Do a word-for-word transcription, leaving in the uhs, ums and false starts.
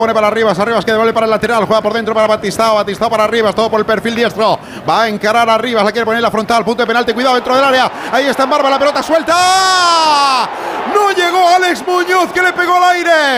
Pone para Arribas, Arribas que devuelve para el lateral, juega por dentro para Batistao, Batistao para Arribas, todo por el perfil diestro, va a encarar a Arribas, la quiere poner en la frontal, punto de penalti, cuidado dentro del área, ahí está en barba, la pelota suelta, no llegó Alex Muñoz que le pegó al aire.